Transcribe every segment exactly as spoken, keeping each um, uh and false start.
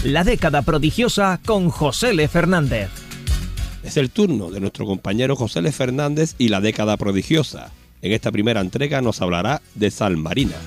La década prodigiosa con José L. Fernández. Es el turno de nuestro compañero José L. Fernández y la década prodigiosa. En esta primera entrega nos hablará de Sal Marina.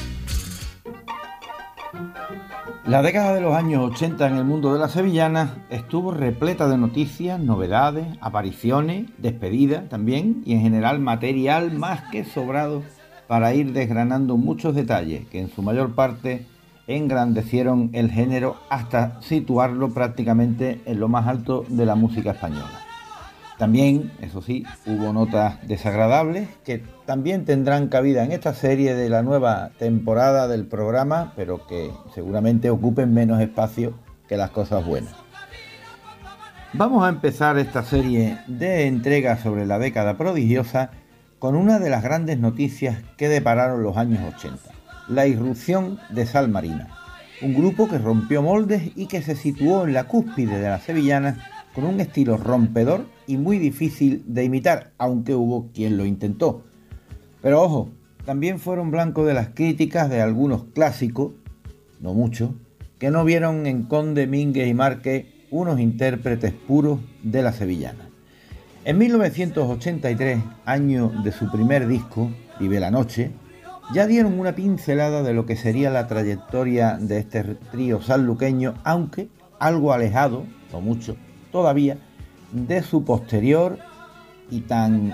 La década de los años ochenta en el mundo de las sevillanas estuvo repleta de noticias, novedades, apariciones, despedidas también y en general material más que sobrado para ir desgranando muchos detalles que en su mayor parte engrandecieron el género hasta situarlo prácticamente en lo más alto de la música española. También, eso sí, hubo notas desagradables que también tendrán cabida en esta serie de la nueva temporada del programa, pero que seguramente ocupen menos espacio que las cosas buenas. Vamos a empezar esta serie de entregas sobre la década prodigiosa con una de las grandes noticias que depararon los años ochenta, la irrupción de Sal Marina, un grupo que rompió moldes y que se situó en la cúspide de las sevillanas con un estilo rompedor y muy difícil de imitar, aunque hubo quien lo intentó. Pero ojo, también fueron blanco de las críticas de algunos clásicos, no muchos, que no vieron en Conde, Mínguez y Márquez unos intérpretes puros de la sevillana. En mil novecientos ochenta y tres, año de su primer disco, Vive la Noche, ya dieron una pincelada de lo que sería la trayectoria de este trío sanluqueño, aunque algo alejado, no mucho, todavía, de su posterior y tan,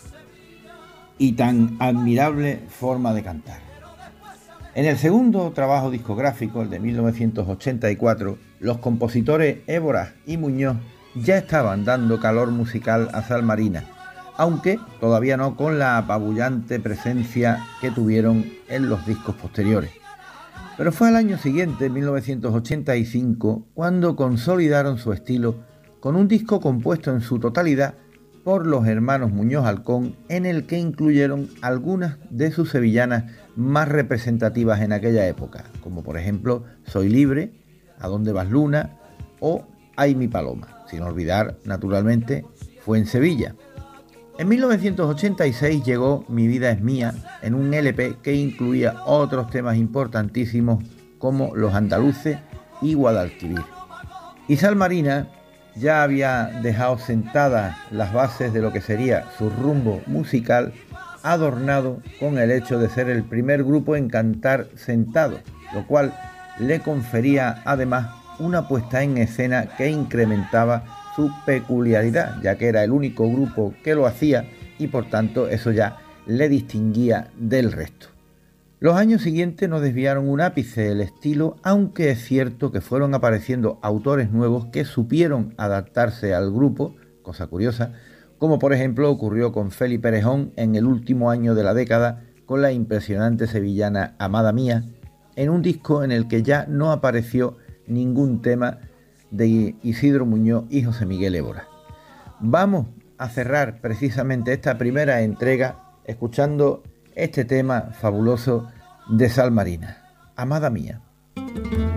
y tan admirable forma de cantar. En el segundo trabajo discográfico, el de mil novecientos ochenta y cuatro, los compositores Évora y Muñoz ya estaban dando calor musical a Sal Marina, aunque todavía no con la apabullante presencia que tuvieron en los discos posteriores. Pero fue al año siguiente, mil novecientos ochenta y cinco, cuando consolidaron su estilo con un disco compuesto en su totalidad por los hermanos Muñoz Halcón, en el que incluyeron algunas de sus sevillanas más representativas en aquella época, como por ejemplo Soy Libre, ¿A dónde vas Luna? O Ay mi Paloma, sin olvidar, naturalmente, Fue en Sevilla. En mil novecientos ochenta y seis llegó Mi vida es mía, en un L P que incluía otros temas importantísimos como Los andaluces y Guadalquivir. Y Sal Marina ya había dejado sentadas las bases de lo que sería su rumbo musical, adornado con el hecho de ser el primer grupo en cantar sentado, lo cual le confería además una puesta en escena que incrementaba su peculiaridad, ya que era el único grupo que lo hacía y por tanto eso ya le distinguía del resto. Los años siguientes no desviaron un ápice del estilo, aunque es cierto que fueron apareciendo autores nuevos que supieron adaptarse al grupo, cosa curiosa, como por ejemplo ocurrió con Feli Perejón en el último año de la década con la impresionante sevillana Amada Mía, en un disco en el que ya no apareció ningún tema de Isidro Muñoz y José Miguel Évora. Vamos a cerrar precisamente esta primera entrega escuchando este tema fabuloso de Sal Marina, Amada Mía.